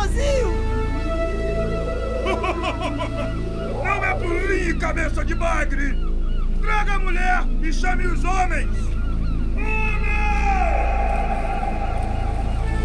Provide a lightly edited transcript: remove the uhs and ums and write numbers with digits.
sozinho! Não é por mim, cabeça de bagre! Traga a mulher e chame os homens!